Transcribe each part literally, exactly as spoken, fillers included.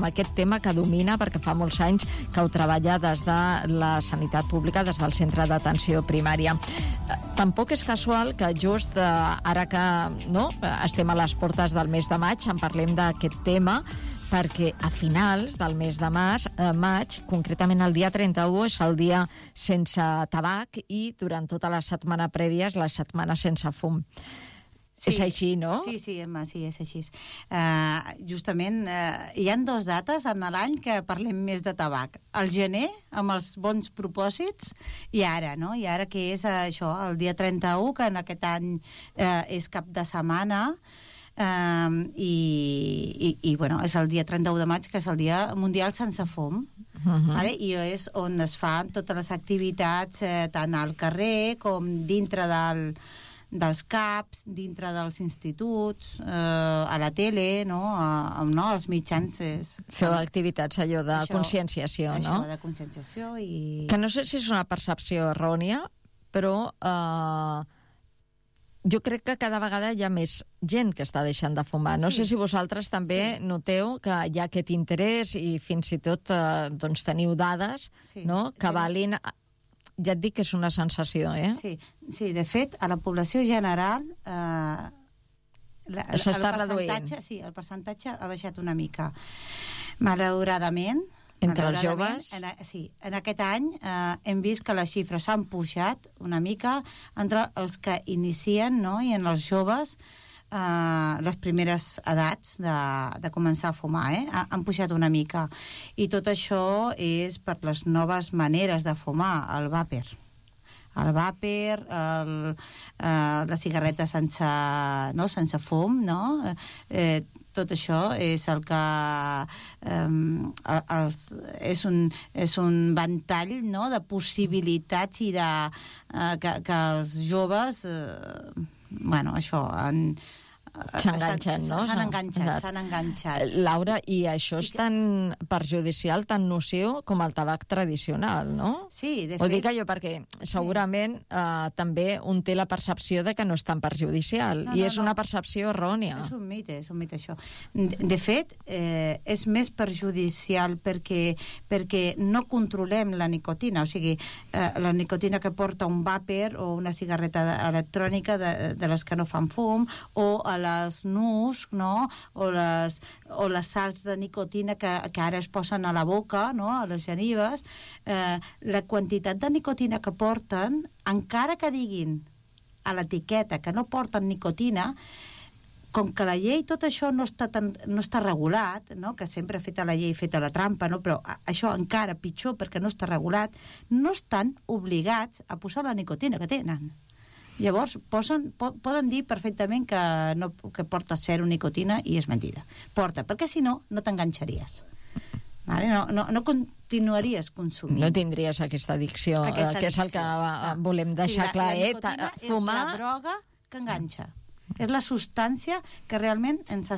amb aquest tema que domina, perquè fa molts anys que ho treballa des de la sanitat pública, des del centre d'atenció primària. Tampoc és casual que just eh, ara que no, estem a les portes del mes de maig en parlem d'aquest tema, perquè a finals del mes de maig, eh, maig, concretament el dia trenta-u, és el dia sense tabac i durant tota la setmana prèvia és la setmana sense fum. Sí, és així, no? Sí, sí, Emma, sí, és així. Uh, justament, uh, hi han dues dates en l'any que parlem més de tabac. El gener, amb els bons propòsits, i ara, no? I ara que és uh, això, el dia trenta-u, que en aquest any uh, és cap de setmana, Um, i, i, i bueno, és el dia trenta-u de maig, que és el dia mundial sense fum. Uh-huh. Vale? I és on es fan totes les activitats eh, tant al carrer com dintre del, dels CAPs, dintre dels instituts, eh, a la tele, no? A, a, no? als mitjans. És, Feu activitats allò de això, conscienciació, això, no? Això de conscienciació i... Que no sé si és una percepció errònia, però... Eh... jo crec que cada vegada hi ha més gent que està deixant de fumar. No sí. sé si vosaltres també sí. noteu que hi ha aquest interès i fins i tot eh, doncs teniu dades sí. no? que valin... Ja et dic que és una sensació, eh? Sí, sí, de fet, a la població general... Eh, s'està reduint. Sí, el percentatge ha baixat una mica. Malauradament... Entre els joves? En, sí, en aquest any eh, hem vist que les xifres s'han pujat una mica entre els que inicien, no? I en els joves eh, les primeres edats de, de començar a fumar, eh? han pujat una mica. I tot això és per les noves maneres de fumar, el vàper. El vàper, el, eh, la cigarreta sense, no? sense fum, no? Eh, tot això és el que eh, els, és, un, és un ventall, no? de possibilitats i de, eh, que, que els joves eh, bueno, això han s'enganxen, no? S'han enganxat, s'han enganxat. Laura, i això és tan perjudicial, tan nociu com el tabac tradicional, no? Sí, de fet... Ho dic allò perquè segurament eh, també un té la percepció de que no és tan perjudicial, no, i no, és una no. percepció errònia. És un mite, és un mite això. De fet, eh, és més perjudicial perquè, perquè no controlem la nicotina, o sigui, eh, la nicotina que porta un vàper o una cigarreta electrònica de, de les que no fan fum, o a les nus, no? o, les, o les sals de nicotina que, que ara es posen a la boca, no? a les genives, eh, la quantitat de nicotina que porten, encara que diguin a l'etiqueta que no porten nicotina, com que la llei, tot això no està, tan, no està regulat, no? que sempre ha fet la llei, feta la trampa, no? però això encara pitjor perquè no està regulat, no estan obligats a posar la nicotina que tenen. Llavors, posen, po, poden dir perfectament que, no, que porta zero nicotina i és mentida. Porta, perquè si no, no t'enganxaries. Vale? No, no, no continuaries consumint. No tindries aquesta addicció, aquesta addicció. que és el que ah. volem deixar sí, la, clar. La nicotina eh? Fumar... és la droga que enganxa. Sí. És la substància que realment ens,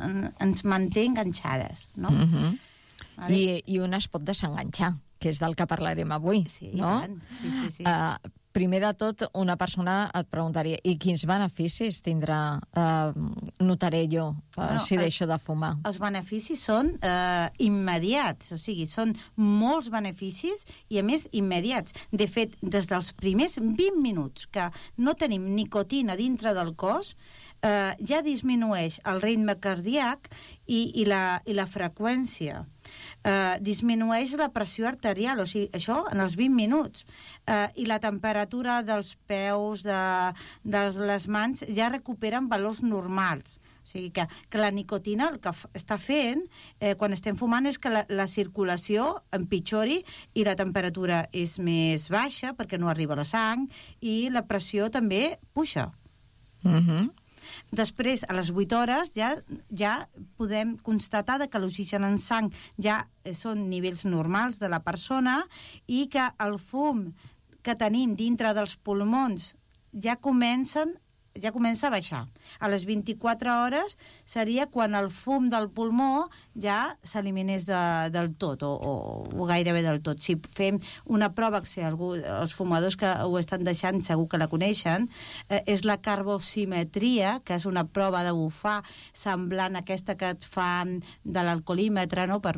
ens manté enganxades. No? Uh-huh. Vale? I, I un es pot desenganxar, que és del que parlarem avui. Sí, no? sí, sí. sí. Uh, primer de tot, una persona et preguntaria i quins beneficis tindrà, eh, notaré jo, eh, bueno, si deixo de fumar? Els beneficis són eh, immediats, o sigui, són molts beneficis i, a més, immediats. De fet, des dels primers vint minuts que no tenim nicotina dintre del cos, eh, ja disminueix el ritme cardíac i, i, la, i la freqüència. Uh, disminueix la pressió arterial, o sigui, això en els vint minuts, uh, i la temperatura dels peus, de, de les mans, ja recuperen valors normals. O sigui que, que la nicotina el que f- està fent eh, quan estem fumant és que la, la circulació empitjori i la temperatura és més baixa perquè no arriba a la sang i la pressió també puja. Mhm. Uh-huh. Després, a les vuit hores, ja, ja podem constatar que l'oxigen en sang ja són nivells normals de la persona i que el fum que tenim dintre dels pulmons ja comencen ja comença a baixar. A les vint-i-quatre hores seria quan el fum del pulmó ja s'eliminés de, del tot, o, o, o gairebé del tot. Si fem una prova, que si algú, els fumadors que ho estan deixant segur que la coneixen, eh, és la carbosimetria, que és una prova de bufar semblant a aquesta que et fan de l'alcoholímetre, no?, per